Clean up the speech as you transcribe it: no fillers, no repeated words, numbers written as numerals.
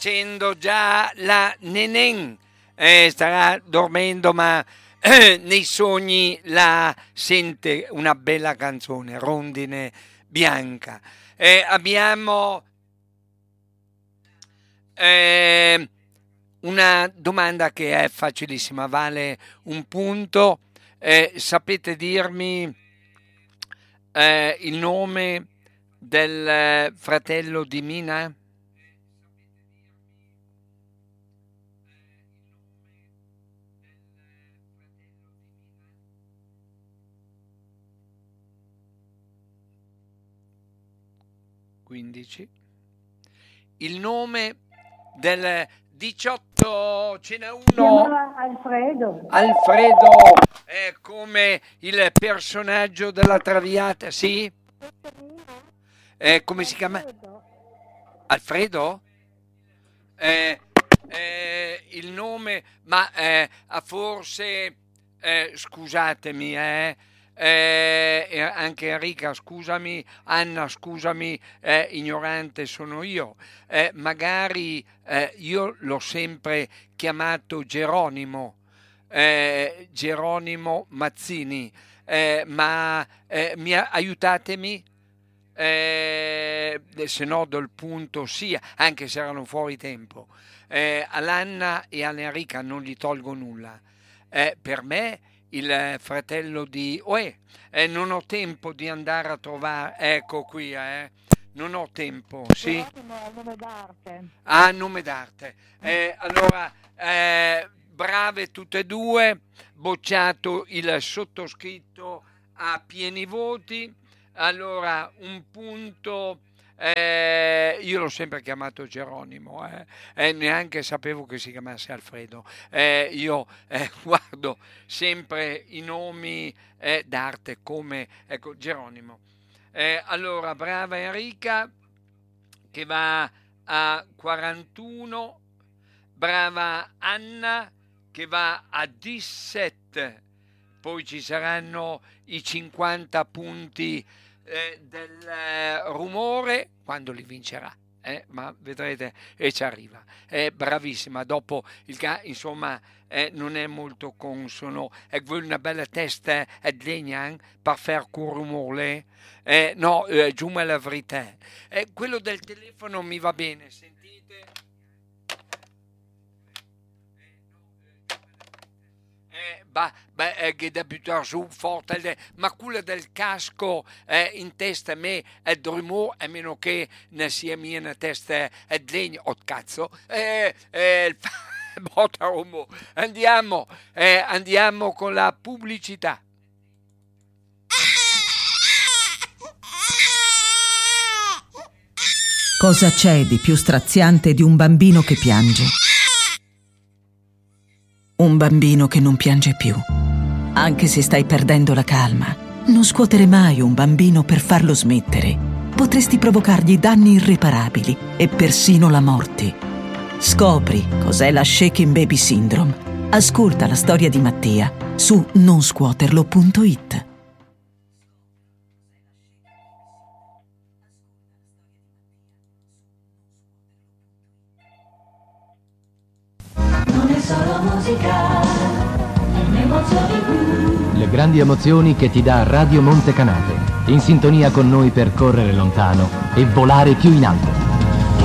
facendo già la nenén, starà dormendo, ma nei sogni la sente una bella canzone, Rondine Bianca. Abbiamo una domanda che è facilissima, vale un punto. Sapete dirmi il nome del fratello di Mina? Il nome del 18, ce n'è uno. Alfredo è come il personaggio della Traviata, sì? Come si chiama? Alfredo? Il nome, ma forse, scusatemi, anche Enrica, scusami, Anna, scusami, ignorante sono io. Magari io l'ho sempre chiamato Geronimo Mazzini, ma aiutatemi. Se no do il punto sia, anche se erano fuori tempo. All'Anna e all'Enrica non gli tolgo nulla. Per me il fratello di non ho tempo di andare a trovare, ecco qui, non ho tempo, sì? Nome d'arte. Nome d'arte. Allora, brave tutte e due, bocciato il sottoscritto a pieni voti. Allora, un punto, io l'ho sempre chiamato Geronimo, neanche sapevo che si chiamasse Alfredo. Io guardo sempre i nomi d'arte come, ecco, Geronimo. Allora, brava Enrica, che va a 41, brava Anna, che va a 17. Poi ci saranno i 50 punti del rumore quando li vincerà, ma vedrete, e ci arriva. Bravissima, dopo insomma, non è molto consono. E vuoi una bella testa de legna per faire court rumore? No, giù me la verità. Quello del telefono mi va bene, sentite? Che da buttare giù forte, ma quella del casco in testa a me è il rumore, a meno che ne sia mia una testa di legno o cazzo, botta rumore. Andiamo con la pubblicità. Cosa c'è di più straziante di un bambino che piange? Un bambino che non piange più. Anche se stai perdendo la calma, non scuotere mai un bambino per farlo smettere. Potresti provocargli danni irreparabili e persino la morte. Scopri cos'è la Shaken Baby Syndrome. Ascolta la storia di Mattia su nonscuoterlo.it. Solo musica, emozioni blu. Le grandi emozioni che ti dà Radio Monte Canate, in sintonia con noi per correre lontano e volare più in alto.